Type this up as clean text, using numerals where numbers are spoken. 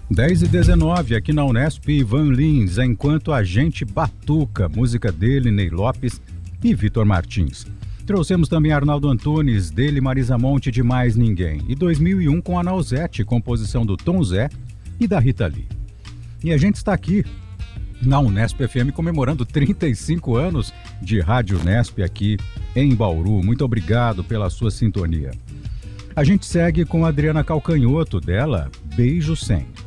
10h19 aqui na Unesp, Ivan Lins, Enquanto a Gente Batuca, música dele, Ney Lopes e Vitor Martins. Trouxemos também Arnaldo Antunes, dele Marisa Monte, de Mais Ninguém, e 2001 com a Nausete, composição do Tom Zé e da Rita Lee. E a gente está aqui na Unesp FM comemorando 35 anos de Rádio Unesp aqui em Bauru. Muito obrigado pela sua sintonia. A gente segue com a Adriana Calcanhoto, dela Beijo 100.